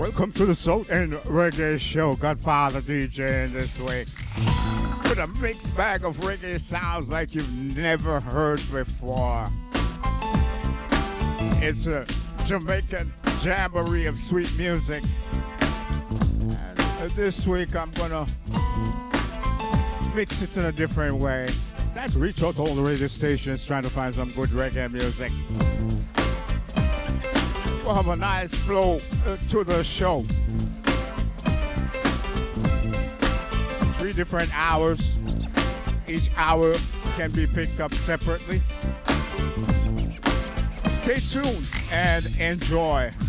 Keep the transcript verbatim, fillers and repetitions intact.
Welcome to the Soul and Reggae Show. Godfather D J in this week. With a mixed bag of reggae sounds like you've never heard before. It's a Jamaican jamboree of sweet music. And uh, this week I'm gonna mix it in a different way. Let's reach out to all the radio stations trying to find some good reggae music. We'll have a nice flow uh, to the show. Three different hours. Each hour can be picked up separately. Stay tuned and enjoy.